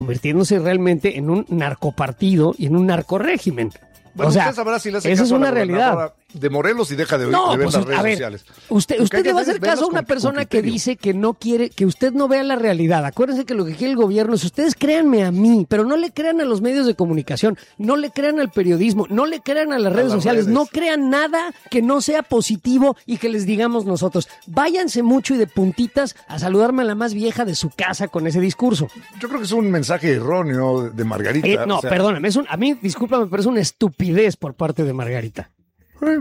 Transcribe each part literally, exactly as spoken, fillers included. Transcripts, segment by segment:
convirtiéndose realmente en un narcopartido y en un narcorégimen. Bueno, o sea, usted sabrá si le hace esa caso es una a la realidad. de Morelos y deja de, No, de ver pues, las redes a ver, sociales. Usted, Lo que usted hay que le va a hacer hacer es caso a verlos una con- persona con que criterio. dice que no quiere, que usted no vea la realidad. Acuérdense que lo que quiere el gobierno es ustedes créanme a mí, pero no le crean a los medios de comunicación, no le crean al periodismo, no le crean a las redes las sociales, redes. no crean nada que no sea positivo y que les digamos nosotros. Váyanse mucho y de puntitas a saludarme a la más vieja de su casa con ese discurso. Yo creo que es un mensaje erróneo de Margarita. Eh, no, o sea, perdóname, es un, a mí, discúlpame, pero es una estupidez por parte de Margarita. eh,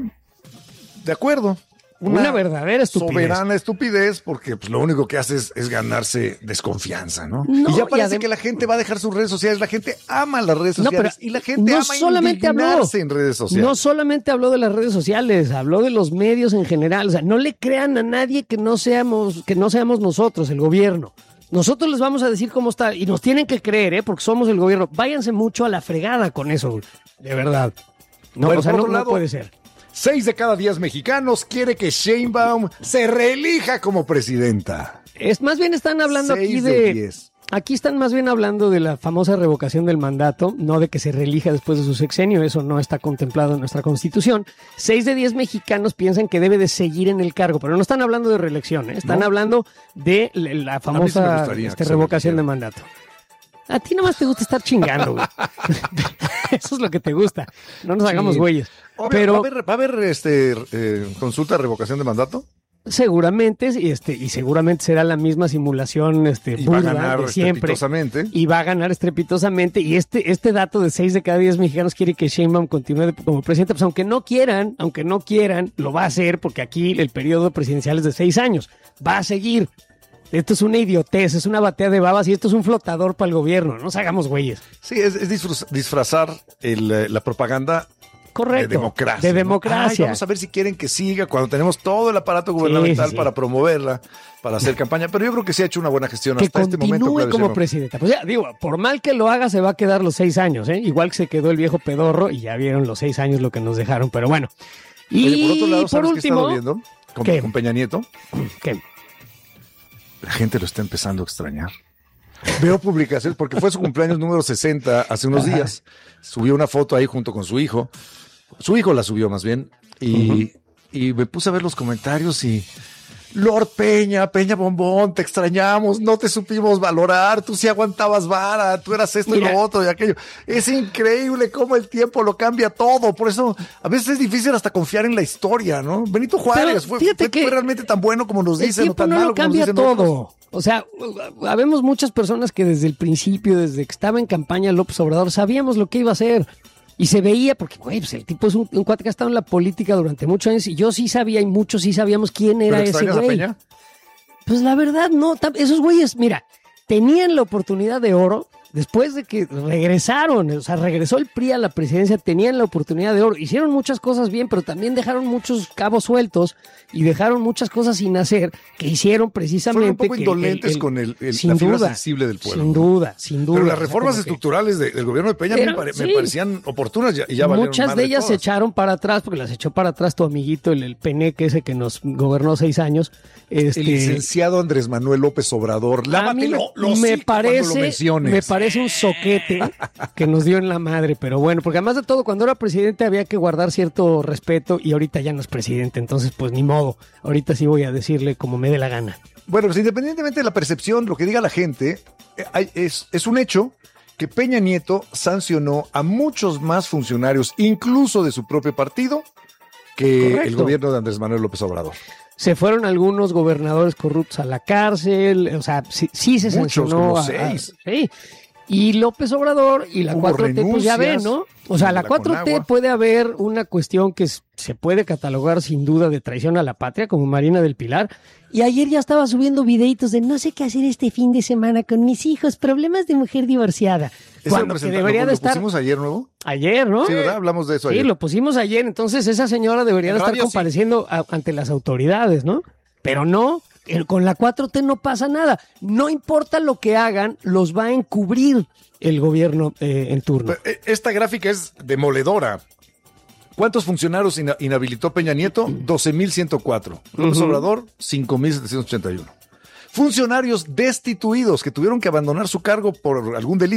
De acuerdo. Una verdadera estupidez. Soberana estupidez, porque pues, lo único que hace es, es ganarse desconfianza, ¿no? No, y ya y parece adem- que la gente va a dejar sus redes sociales. La gente ama las redes No, sociales pero y la gente no ama solamente habló, indignarse en redes sociales. no solamente habló de las redes sociales, habló de los medios en general. O sea, no le crean a nadie que no seamos, que no seamos nosotros, el gobierno. Nosotros les vamos a decir cómo está y nos tienen que creer, ¿eh? Porque somos el gobierno. Váyanse mucho a la fregada con eso, de verdad. No, Bueno, o sea, por no, otro no lado, puede ser. Seis de cada diez mexicanos quiere que Sheinbaum se reelija como presidenta. Es más bien están hablando Seis aquí de de, diez. aquí están más bien hablando de la famosa revocación del mandato, no de que se reelija después de su sexenio, eso no está contemplado en nuestra Constitución. Seis de diez mexicanos piensan que debe de seguir en el cargo, pero no están hablando de reelección, ¿eh? Están No. hablando de la la A mí sí me famosa gustaría este, que se revocación de reeligiera. mandato. A ti nomás te gusta estar chingando, güey. Eso es lo que te gusta. No nos hagamos Sí. güeyes. Obvio, Pero ¿Va a haber, va a haber, este, eh, consulta de revocación de mandato? seguramente, y este, y seguramente será la misma simulación este, Y va a burda ganar de siempre. estrepitosamente. Y va a ganar estrepitosamente. Y este, este dato de seis de cada diez mexicanos quiere que Sheinbaum continúe de- como presidente. Pues aunque no quieran, aunque no quieran, lo va a hacer porque aquí el periodo presidencial es de seis años. Va a seguir. Esto es una idiotez, es una batea de babas y esto es un flotador para el gobierno. No nos hagamos güeyes. Sí, es, es disfraz- disfrazar el, eh, la propaganda Correcto. de democracia. De ¿no? democracia. Ay, vamos a ver si quieren que siga cuando tenemos todo el aparato gubernamental sí, sí. para promoverla, para hacer campaña. Pero yo creo que sí ha hecho una buena gestión Que hasta este momento. continúe Claudia como Sheinbaum. presidenta. Pues ya, digo, por mal que lo haga, se va a quedar los seis años, ¿eh? Igual que se quedó el viejo pedorro y ya vieron los seis años lo que nos dejaron, pero bueno. Y Oye, por otro lado, por ¿sabes qué he último, estado viendo? Con, ¿Qué? con Peña Nieto. ¿qué? La gente lo está empezando a extrañar. Veo publicaciones, porque fue su cumpleaños número sesenta hace unos días. Subió una foto ahí junto con su hijo. Su hijo la subió más bien. Y, y me puse a ver los comentarios y... Lord Peña, Peña Bombón, te extrañamos, no te supimos valorar, tú sí aguantabas vara, tú eras esto Mira. y lo otro y aquello. Es increíble cómo el tiempo lo cambia todo, por eso a veces es difícil hasta confiar en la historia, ¿no? Benito Juárez Pero fue, fíjate fue- que fue realmente tan bueno como nos El dicen, o tiempo tan no malo lo como nos cambia dicen otros. todo. O sea, habemos muchas personas que desde el principio, desde que estaba en campaña López Obrador, sabíamos lo que iba a hacer. Y se veía, porque, güey, pues el tipo es un, un cuate que ha estado en la política durante muchos años y yo sí sabía y muchos sí sabíamos quién era ¿Pero ese extrañas a güey. Peña? Pues la verdad, no. tam- Esos güeyes, mira, tenían la oportunidad de oro después de que regresaron. O sea, regresó el P R I a la presidencia, tenían la oportunidad de oro. Hicieron muchas cosas bien, pero también dejaron muchos cabos sueltos y dejaron muchas cosas sin hacer que hicieron precisamente. Fueron un poco que indolentes con el- el- sin la fibra duda, sensible del pueblo. Sin duda, sin duda. Pero las O sea, reformas como que estructurales de- del gobierno de Peña a mí Eran- me, pare- me sí. parecían oportunas ya- y ya valieron Muchas madre de ellas se todas. echaron para atrás, porque las echó para atrás tu amiguito, el, el Peneque ese que nos gobernó seis años. Este, El licenciado Andrés Manuel López Obrador. A mí Lávatelo me, los me hocico cuando lo parece, menciones. me parece un soquete que nos dio en la madre, pero bueno, porque además de todo, cuando era presidente había que guardar cierto respeto y ahorita ya no es presidente, entonces pues ni modo, ahorita sí voy a decirle como me dé la gana. Bueno, pues independientemente de la percepción, lo que diga la gente, eh, hay- es, es un hecho que Peña Nieto sancionó a muchos más funcionarios, incluso de su propio partido, que Correcto. el gobierno de Andrés Manuel López Obrador. Se fueron algunos gobernadores corruptos a la cárcel, o sea, sí, sí se Muchos, sancionó. como a- a- seis. sí. Y López Obrador y la Hubo cuatro T, pues ya ven, renuncias, ¿no? O sea, la la cuatro T Conagua. puede haber una cuestión que s- se puede catalogar sin duda de traición a la patria, como Marina del Pilar. Y ayer ya estaba subiendo videitos de no sé qué hacer este fin de semana con mis hijos, problemas de mujer divorciada. Eso Cuando lo que presenta- debería lo- de lo estar pusimos ayer, ¿nuevo? ayer, ¿no? Sí, ¿verdad? Hablamos de eso Sí, ayer. lo pusimos ayer. Entonces esa señora debería En de estar radio, sí. compareciendo a- ante las autoridades, ¿no? Pero no, el- con la cuatro T no pasa nada. No importa lo que hagan, los va a encubrir el gobierno eh, en turno. Pero, eh, esta gráfica es demoledora. ¿Cuántos funcionarios ina- inhabilitó Peña Nieto? doce mil ciento cuatro. López Ujú. Obrador, cinco mil setecientos ochenta y uno. Funcionarios destituidos que tuvieron que abandonar su cargo por algún delito.